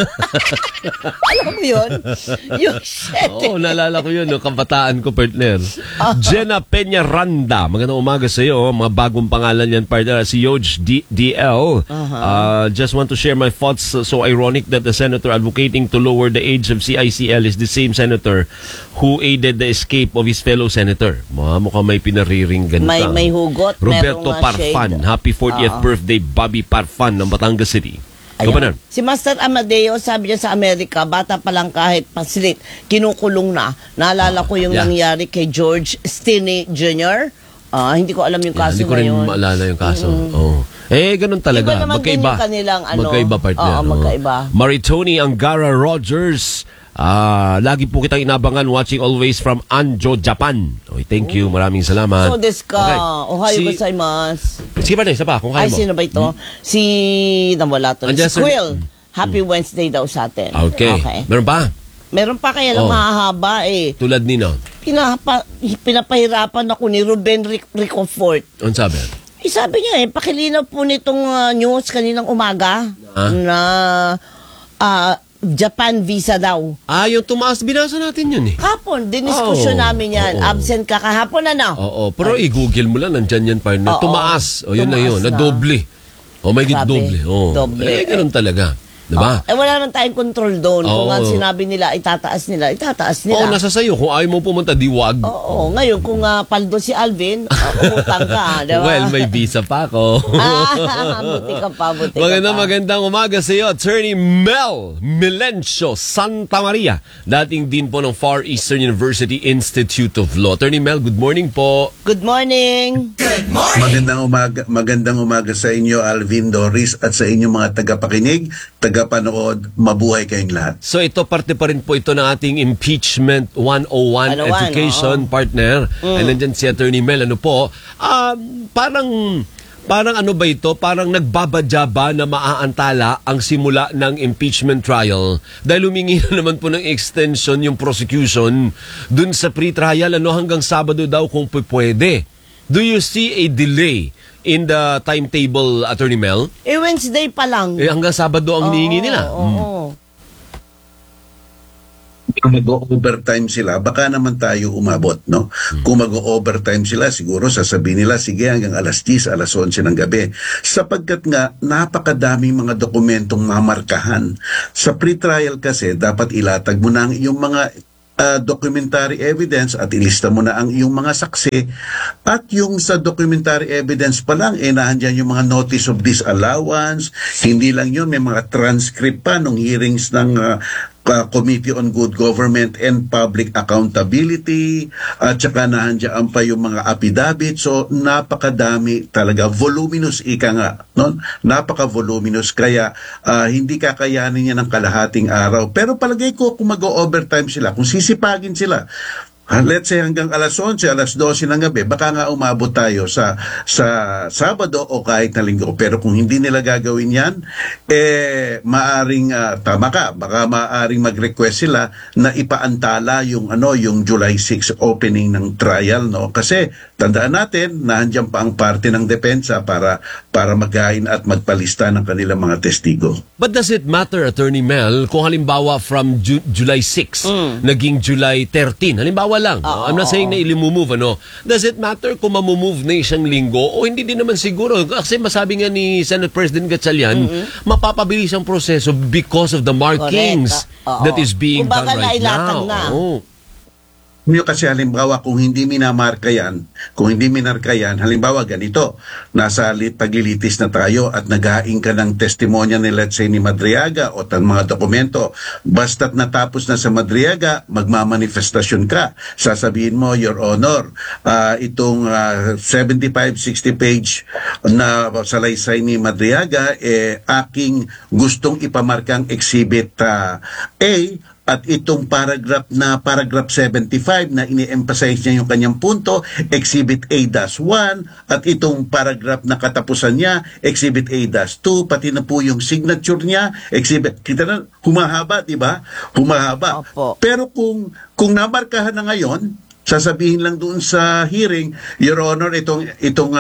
Alam mo yun? Yung 7. Naalala ko yun, kabataan ko, partner. Jenna Peña Randa, magandang umaga sa iyo. Mga bagong pangalan yan, partner. Si Yoj DL. Just want to share my thoughts. So ironic that the senator advocating to lower the age of CICL is the same senator who aided the escape of his fellow senator. Mukhang may pinariringgan ka. May hugot. Roberto Parfan. Happy 40th birthday, Bobby Parfan ng Batangas City. Si Master Amadeo, sabi niya sa Amerika, bata pa lang kahit pasilit, kinukulong na. Naalala ko yung nangyari kay George Stinney Jr. Hindi ko alam yung kaso ngayon. Hindi ko rin maalala yung kaso. Ganun talaga. Magkaiba. Magkaiba, partner. Magkaiba. Maritoni Angara Rogers. Lagi po kitang inabangan, watching always from Anjo, Japan. Thank you, maraming salamat. So desu ka. Ohayo gozaimasu. Sige pa na, isa pa, kung kaya mo. Sino ba ito? Si nawala to. Si Quill. Happy Wednesday daw sa atin. Okay. Meron pa? Meron pa, kaya lang mahahaba Tulad nino? Pinapahirapan ako ni Ruben Ricofort. Ano sabi? Sabi niya pakilinaw po nitong news kaninang umaga na Japan visa daw. Yung tumaas, binasa natin yun Hapon, diniskusyon namin yan. Absent ka kahapon Pero i-google mo lang, nandyan yan, partner. Tumaas. Yun na yun, na doble. May doble. Doble. Ganun talaga. Diba? Wala naman tayong control doon. Kung ang sinabi nila, itataas nila. Nasa sayo. Kung ayaw mo pumunta, diwag. Ngayon, kung paldo si Alvin, umutang ka. Diba? Well, may visa pa ako. Buti ka pa. Magandang umaga sa iyo, Attorney Mel Milencio Santa Maria, dating din po ng Far Eastern University Institute of Law. Attorney Mel, good morning po. Good morning. Good morning. Magandang umaga sa inyo, Alvin, Doris, at sa inyong mga tagapakinig, tagapanood, mabuhay kayong lahat. So ito, parte pa rin po ito ng ating Impeachment 101 education, partner. And nandyan si Attorney Mel, parang ano ba ito? Parang nagbabadya ba na maaantala ang simula ng impeachment trial? Dahil humingi na naman po ng extension yung prosecution dun sa pre-trial, hanggang Sabado daw kung pwede. Do you see a delay in the timetable, Attorney Mel? Wednesday pa lang. Hanggang Sabado ang hinihingi nila. kung mag-overtime sila, baka naman tayo umabot, no? Kung mag-overtime sila, siguro sasabihin nila, sige, hanggang alas 10, alas 11 ng gabi. Sapagkat nga, napakadaming mga dokumentong mamarkahan. Sa pre-trial kasi, dapat ilatag mo na ang iyong mga documentary evidence at ilista mo na ang iyong mga saksi. At yung sa documentary evidence pa lang, naandyan yung mga notice of disallowance. Hindi lang yun, may mga transcript pa nung hearings ng Committee on Good Government and Public Accountability, at saka nahandyan pa yung mga affidavit. So napakadami talaga, voluminous ika nga, no? Napaka-voluminous, kaya hindi kakayanin niya ng kalahating araw. Pero palagay ko kung mag-overtime sila, kung sisipagin sila, let's say hanggang alas 11, alas 12 ng gabi, baka nga umabot tayo sa Sabado o kahit na Linggo. Pero kung hindi nila gagawin yan, maaring, tama ka, baka maaring mag-request sila na ipaantala yung July 6 opening ng trial, no? Kasi tandaan natin, nandiyan pa ang parte ng depensa para maghain at magpalista ng kanilang mga testigo. But does it matter, Attorney Mel, kung halimbawa from July 6, naging July 13, halimbawa lang, no? I'm not saying na ilimumove, ano? Does it matter kung mamumove na isang linggo o hindi din naman siguro? Kasi masabi nga ni Senate President Gatchalian, mapapabilis ang proseso because of the markings that is being done right now. Kasi halimbawa kung hindi minamarka yan, halimbawa ganito, nasa paglilitis na tayo at naghain ka ng testimonya ni let's say ni Madriaga o ng mga dokumento, basta't natapos na sa Madriaga, magmamanifestasyon ka. Sasabihin mo, Your Honor, itong 75-60 page na salaysay ni Madriaga, aking gustong ipamarkang Exhibit A, at itong paragraph 75 na ini-emphasize niya yung kanyang punto, Exhibit A-1, at itong paragraph na katapusan niya, Exhibit A-2, pati na po yung signature niya, Exhibit, kita na, humahaba, di ba? Humahaba. Pero kung namarkahan na ngayon, sasabihin lang doon sa hearing, Your Honor, itong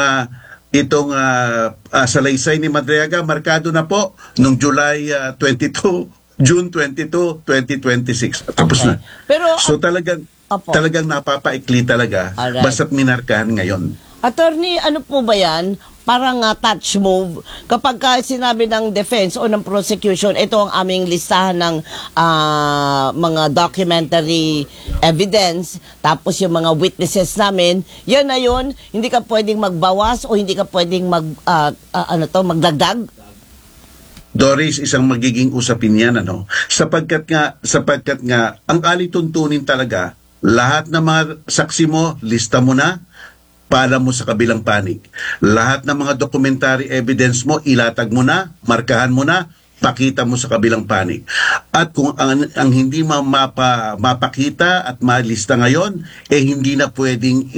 salaysay ni Madriaga, markado na po nung July 22, June 22, 2026. Tapos na. Pero, so talagang napapaikli talaga. Basta't minarkahan ngayon. Attorney, ano po ba yan? Parang touch move. Kapag sinabi ng defense o ng prosecution, ito ang aming listahan ng mga documentary evidence, tapos yung mga witnesses namin, yan na yun, hindi ka pwedeng magbawas o hindi ka pwedeng magdagdag? Doris, isang magiging usapin yan, ano? Sapagkat nga, ang alituntunin talaga, lahat ng mga saksi mo, lista mo na, pala mo sa kabilang panig. Lahat ng mga documentary evidence mo, ilatag mo na, markahan mo na, pakita mo sa kabilang panig. At kung ang hindi mapakita at malista ngayon, hindi na pwedeng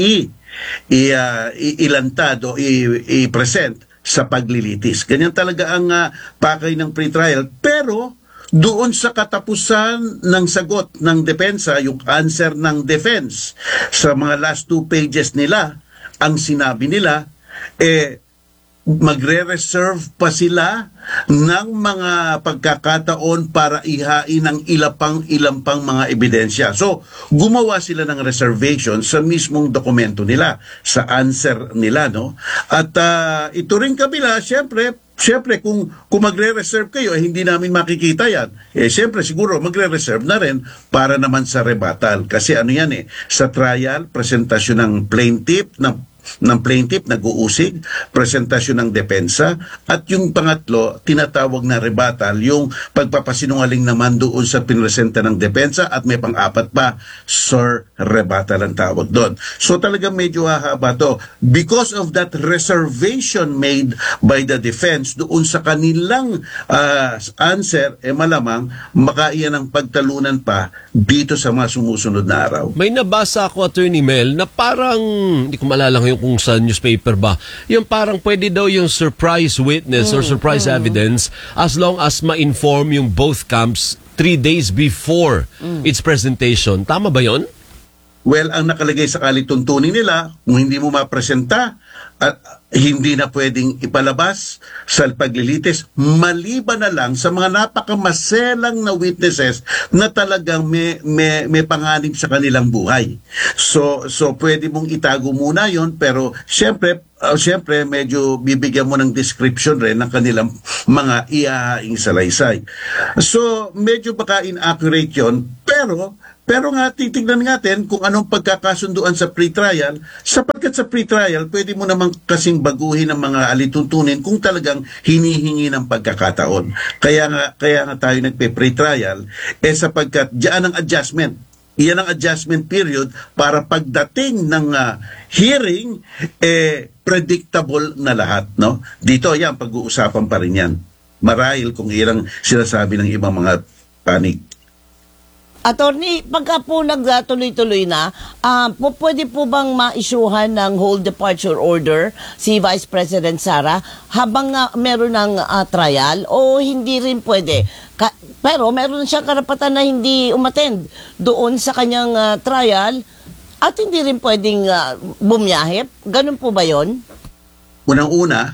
ilantad o i-present sa paglilitis. Ganyan talaga ang pakay ng pre-trial. Pero doon sa katapusan ng sagot ng depensa, yung answer ng defense, sa mga last 2 pages nila, ang sinabi nila, magre-reserve pa sila ng mga pagkakataon para ihain ang ilang pang mga ebidensya. So, gumawa sila ng reservation sa mismong dokumento nila, sa answer nila, no? At ito rin kabila, syempre kung magre-reserve kayo, hindi namin makikita yan. Syempre siguro magre-reserve na rin para naman sa rebuttal. Kasi ano yan sa trial, presentasyon ng plaintiff, nag-uusig, presentasyon ng depensa, at yung pangatlo, tinatawag na rebuttal, yung pagpapasinungaling naman doon sa pinresenta ng depensa, at may pang-apat pa, sir, rebuttal ang tawag doon. So talaga medyo hahaba to. Because of that reservation made by the defense doon sa kanilang answer, malamang makaiyan ang pagtalunan pa dito sa mga sumusunod na araw. May nabasa ako, Attorney Mel, na parang, hindi ko maalala ngayon kung sa newspaper ba, yung parang pwede daw yung surprise witness or surprise evidence as long as ma-inform yung both camps 3 days before its presentation. Tama ba yon? Well, ang nakalagay sa kalituntunin nila, kung hindi mo mapresenta hindi na pwedeng ipalabas sa paglilitis maliban na lang sa mga napakamaselang na witnesses na talagang may panganib sa kanilang buhay. So pwede mong itago muna yon, pero syempre medyo bibigyan mo ng description rin ng kanilang mga iaaing salaysay. So medyo baka inaccurate yon, pero nga titignan natin kung anong pagkakasunduan sa pre-trial, sapagkat sa pre-trial pwede mo namang kasing baguhin ang mga alituntunin kung talagang hinihingi ng pagkakataon. Kaya nga tayo nagpe-pre-trial sapagkat diyan ang adjustment. Iyan ang adjustment period para pagdating ng hearing predictable na lahat, no? Dito yan pag-uusapan pa rin yan. Marahil kung ilang sinasabi ng ibang mga panig. Attorney, pagka po nagtuloy-tuloy na, pwede po bang ma-issuehan ng whole departure order si Vice President Sara habang meron ng trial o hindi rin pwede? Pero meron siyang karapatan na hindi umattend doon sa kanyang trial at hindi rin pwedeng bumiyahip? Ganun po ba yon? Unang-una,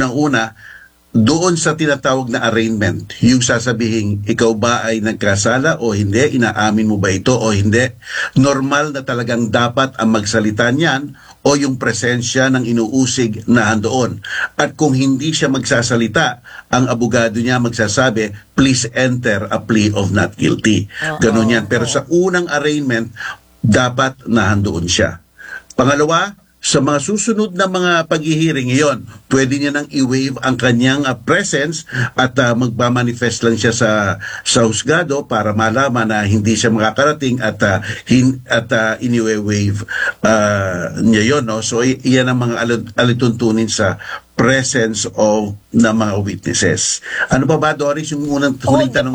doon sa tinatawag na arraignment, yung sasabihin, ikaw ba ay nagkasala o hindi, inaamin mo ba ito o hindi, normal na talagang dapat ang magsalita niyan o yung presensya ng inuusig na andoon. At kung hindi siya magsasalita, ang abogado niya magsasabi, please enter a plea of not guilty. Ganon yan. Pero sa unang arraignment, dapat nahandoon siya. Pangalawa, sa mga susunod na mga paghihiring ngayon, pwede niya nang i-waive ang kanyang presence at magmamanifest lang siya sa husgado para malaman na hindi siya makakarating at ini-waive niya yun. No? So, iyan ang mga alituntunin sa presence of na mga witnesses. Ano pa ba, Doris, yung unang huling tanong mo?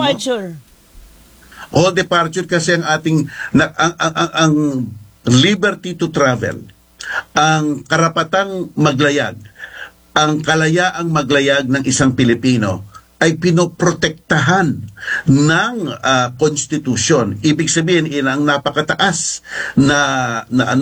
All departure kasi ang ating ang liberty to travel, ang karapatang maglayag, ang kalayaang maglayag ng isang Pilipino ay pinoprotektahan ng konstitusyon. Ibig sabihin, ang napakataas na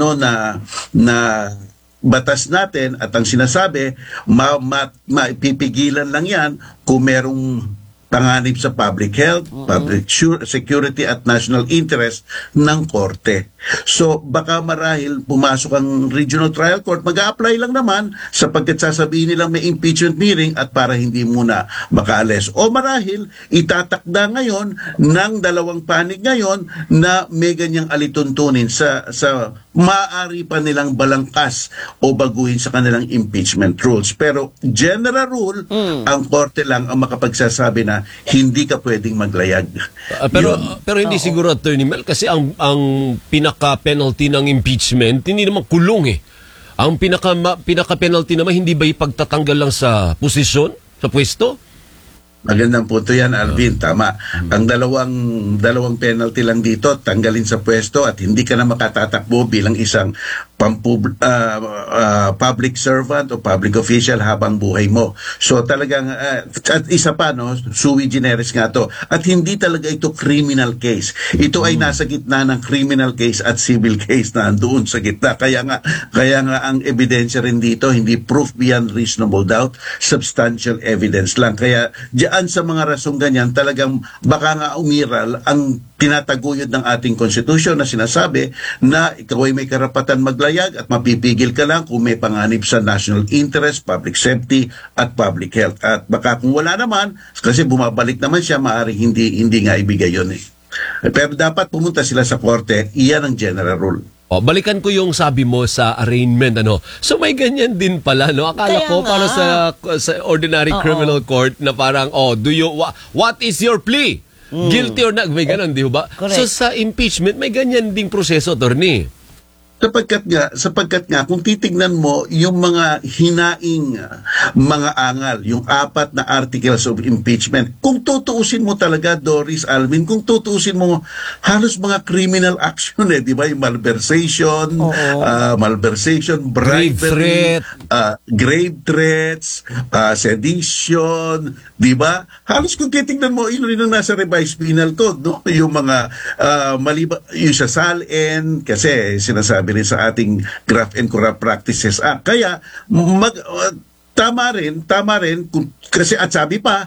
batas natin at ang sinasabi, mapipigilan lang yan kung merong panganib sa public health, public security at national interest ng korte. So baka marahil pumasok ang regional trial court, mag-a-apply lang naman sapagkat sasabihin nilang may impeachment hearing at para hindi muna makaalis. O marahil itatakda ngayon ng dalawang panig ngayon na may ganyang alituntunin sa maaari pa nilang balangkas o baguhin sa kanilang impeachment rules. Pero general rule, ang korte lang ang makapagsasabi na hindi ka pwedeng maglayag. Pero hindi siguro, Attorney Mel, kasi ang pinaka-penalty ng impeachment, hindi naman kulong eh. Ang pinaka-penalty naman, hindi ba ipagtatanggal lang sa posisyon, sa pwesto? Magandang punto yan, Alvin. Tama. Ang dalawang penalty lang dito, tanggalin sa pwesto at hindi ka na makatatakbo bilang isang public servant o public official habang buhay mo. So talagang, at isa pa, no, sui generis nga to. At hindi talaga ito criminal case. Ito ay nasa gitna ng criminal case at civil case na andoon sa gitna. Kaya nga ang ebidensya rin dito, hindi proof beyond reasonable doubt, substantial evidence lang. Kaya diyan sa mga rasong ganyan, talagang baka nga umiral ang tinataguyod ng ating konstitusyon na sinasabi na ikaw ay may karapatan maglayag at mapipigil ka lang kung may panganib sa national interest, public safety at public health. At baka kung wala naman, kasi bumabalik naman siya, maaaring hindi nga ibigay yun eh. Pero dapat pumunta sila sa korte, iyan ang general rule. Balikan ko yung sabi mo sa arraignment, ano. So may ganyan din pala, no. Akala Kaya ko nga, para sa ordinary criminal court na parang what is your plea? Guilty or not? May ganon, di ba? Correct. So sa impeachment may ganyan ding proseso, Attorney. Sapagkat nga kung titignan mo yung mga hinaing mga angal, yung 4 na articles of impeachment, kung tutuusin mo talaga, Doris, Alvin, kung tutuusin mo halos mga criminal action di ba? Yung malversation, bribery, grave threats, sedition, di ba? Halos kung titignan mo, yun rin ang nasa revised penal code, no? Yung mga yung sa SALN, kasi sinasabi sinasabi rin sa ating Graft and Corrupt Practices Act. Kaya tama rin kasi at sabi pa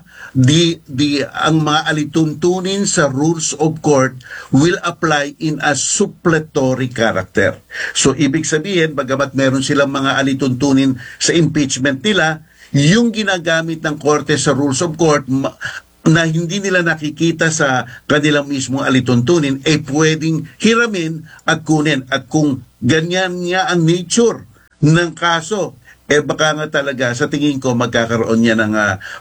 ang mga alituntunin sa rules of court will apply in a suppletory character. So ibig sabihin, bagamat meron silang mga alituntunin sa impeachment nila, yung ginagamit ng korte sa rules of court na hindi nila nakikita sa kanilang mismong alituntunin, pwedeng hiramin at kunin. At kung ganyan nga ang nature ng kaso, baka nga talaga, sa tingin ko, magkakaroon niya ng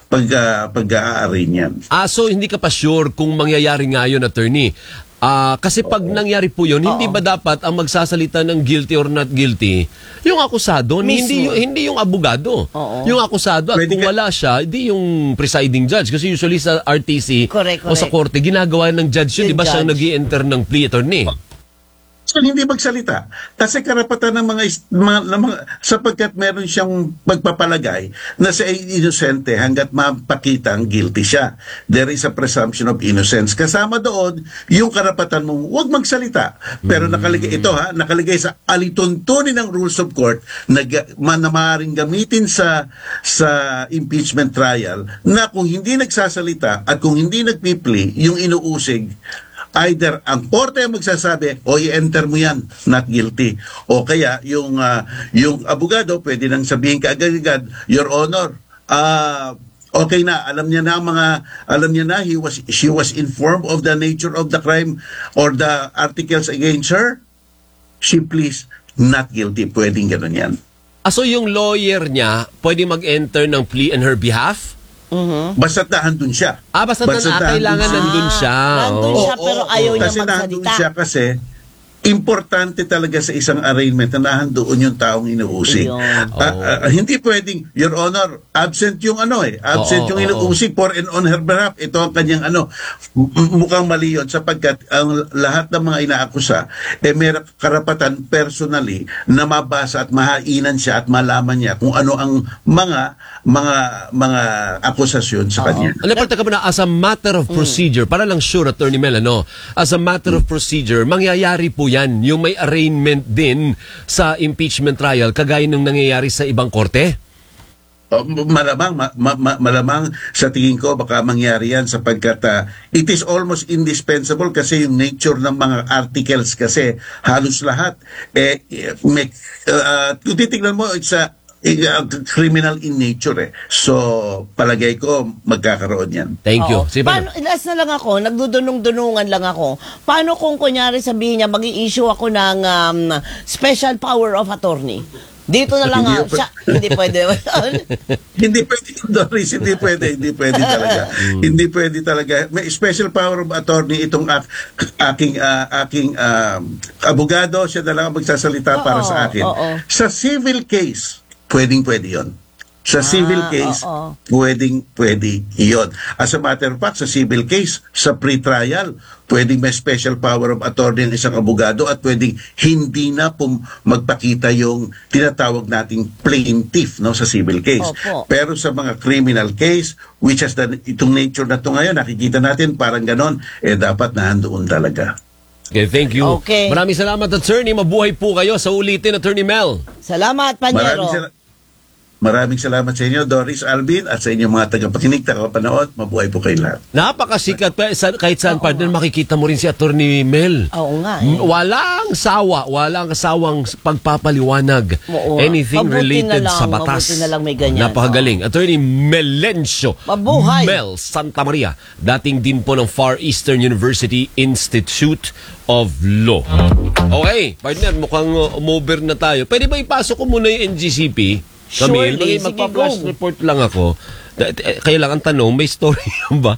pag-aari niyan. So hindi ka pa sure kung mangyayari nga yun, attorney. Kasi pag nangyari po yun, hindi ba dapat ang magsasalita ng guilty or not guilty yung akusado, hindi yung abogado. Yung akusado, at kung wala siya, hindi yung presiding judge. Kasi usually sa RTC o sa korte, ginagawa ng judge yun, di ba siyang nag-i-enter ng plea, attorney? So, hindi magsalita. Kasi karapatan ng mga sapagkat meron siyang pagpapalagay na siya ay inosente hanggat mapakita ang guilty siya. There is a presumption of innocence. Kasama doon, yung karapatan mong huwag magsalita. Pero nakalagay sa alituntunin ng rules of court na maaaring gamitin sa impeachment trial na kung hindi nagsasalita at kung hindi nagpipli, yung inuusig, either ang korte ang magsasabi o i-enter mo yan, not guilty. O kaya yung abogado pwede nang sabihin kaagad-agad, Your Honor, okay na, alam niya na she was informed of the nature of the crime or the articles against her. She pleads not guilty. Pwedeng ganun yan. So yung lawyer niya pwede mag-enter ng plea on her behalf? Basta't nahandun siya. Kailangan nandun siya. Nandun siya pero ayaw niya kasi nandun magsalita. siya kasi importante talaga sa isang arraignment na nahandoon yung taong inuusig. Hindi pwedeng, Your Honor, absent yung absent yung inuusig for and on her behalf. Ito ang kanyang mukhang mali yun sapagkat ang lahat ng mga inaakusa may karapatan personally na mabasa at mahainan siya at malaman niya kung ano ang mga akusasyon sa kanya. As a matter of procedure, para lang sure, Attorney Mel, as a matter of procedure, mangyayari po yan, yung may arraignment din sa impeachment trial, kagaya nung nangyayari sa ibang korte? Malamang sa tingin ko baka mangyari yan sapagkat it is almost indispensable kasi yung nature ng mga articles kasi halos lahat kung titignan mo, it's a criminal in nature So, palagay ko, magkakaroon yan. Thank you. Last na lang ako, nagdudunong-dunungan lang ako. Paano kung kunyari sabihin niya, mag-i-issue ako ng special power of attorney? Dito na lang siya. Hindi pwede. Hindi pwede, Doris. Hindi pwede talaga. Hindi pwede talaga. May special power of attorney itong aking abogado. Siya na lang ang magsasalita para sa akin. Sa civil case, pwede yon. Sa civil case, pwede yon. As a matter of fact, sa civil case, sa pre-trial, pwedeng may special power of attorney ng isang abogado at pwedeng hindi na magpakita yung tinatawag nating plaintiff sa civil case. Pero sa mga criminal case, which has itong nature na ito ngayon, nakikita natin parang ganon, dapat nahandoon talaga. Okay, thank you. Okay. Maraming salamat, attorney. Mabuhay po kayo sa ulitin, Attorney Mel. Salamat, Panyero. Maraming salamat sa inyo, Doris, Alvin, at sa inyong mga tagapakinig, tagapanood. Mabuhay po kayo lahat. Napakasikat pa. Kahit saan partner, makikita mo rin si Attorney Mel. Oo nga. Walang sawang pagpapaliwanag. Anything related sa batas. Mabuti na lang may ganyan. Napakagaling. Attorney Melencio. Mabuhay. Mel Santa Maria. Dating din po ng Far Eastern University Institute of Law. Okay, partner, mukhang umover na tayo. Pwede ba ipasok ko muna yung NGCP? Surely, magpa-flash report lang ako. Kaya lang ang tanong, may story ba?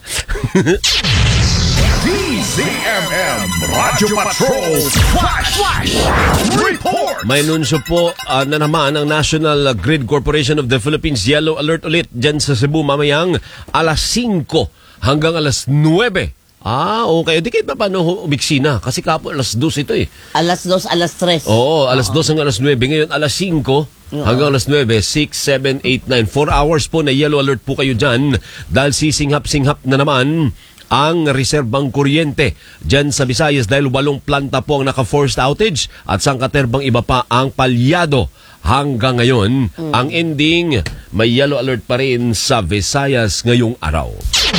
DZMM Radyo Patrol Flash Report. May anunsyo po na naman ang National Grid Corporation of the Philippines Yellow Alert ulit dyan sa Cebu mamayang alas 5 hanggang alas 9. Okay. Di kahit pa paano umiksi na? Kasi kapo alas 2 ito Alas 2, alas 3. Oo, alas 2 hanggang alas 9. Ngayon alas 5 hanggang alas 9, 6, 7, 8, 9. 4 hours po na yellow alert po kayo dyan dahil sisinghap-singhap na naman ang reserbang kuryente dyan sa Visayas dahil 8 planta po ang naka-forced outage at sangkaterbang iba pa ang palyado. Hanggang ngayon, ang ending, may yellow alert pa rin sa Visayas ngayong araw.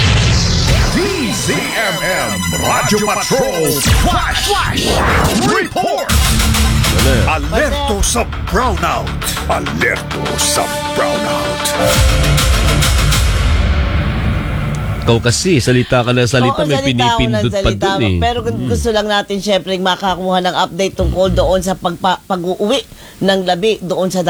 DZMM Radyo Patrol Flash Report. Alerto sa brownout. Alerto sa brownout. Ikaw kasi, salita ka na salita, Oo, may salita ako pinipindot ng pa salita. dun eh. Pero gusto lang natin syempre makakuha ng update tungkol doon sa pag-uwi ng labi doon sa